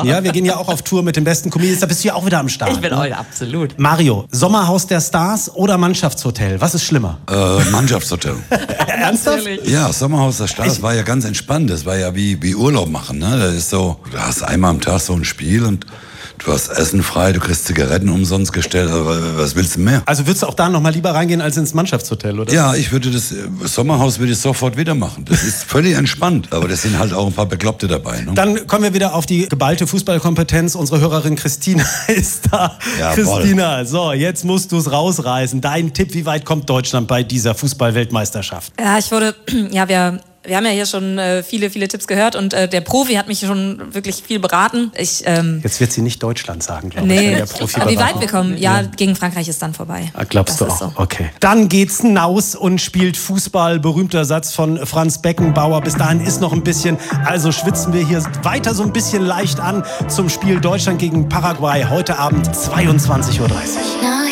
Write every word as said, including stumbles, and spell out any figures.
Geschichten. Ja, wir gehen ja auch auf Tour mit den besten Comedians. Da bist du ja auch wieder am Start. Ich bin ne? heute absolut. Mario, Sommerhaus der Stars oder Mannschaftshotel? Was ist schlimmer? Äh, Mannschaftshotel. Ernsthaft? Ja, Sommerhaus der Stars war ja ganz entspannt. Das war ja wie, wie Urlaub machen. Ne? Das ist so, du hast einmal am Tag so ein Spiel und du hast Essen frei, du kriegst Zigaretten umsonst gestellt. Aber was willst du mehr? Also würdest du auch da noch mal lieber reingehen als ins Mannschaftshotel, oder? Ja, ich würde das Sommerhaus würde ich sofort wieder machen. Das ist völlig entspannt. Aber das sind halt auch ein paar Bekloppte dabei. Ne? Dann kommen wir wieder auf die geballte Fußballkompetenz. Unsere Hörerin Christina ist da. Jawohl. Christina, so, jetzt musst du es rausreißen. Dein Tipp, wie weit kommt Deutschland bei dieser Fußball-Weltmeisterschaft? Ja, ich wurde, ja, wir... Wir haben ja hier schon äh, viele, viele Tipps gehört und äh, der Profi hat mich schon wirklich viel beraten. Ich, ähm, Jetzt wird sie nicht Deutschland sagen, glaube nee, ich. Der Profi aber wie weit beraten. wir kommen, ja, ja, gegen Frankreich ist dann vorbei. Ah, glaubst das du ist auch? So. Okay. Dann geht's hinaus und spielt Fußball. Berühmter Satz von Franz Beckenbauer. Bis dahin ist noch ein bisschen, also schwitzen wir hier weiter so ein bisschen leicht an zum Spiel Deutschland gegen Paraguay. Heute Abend zweiundzwanzig Uhr dreißig.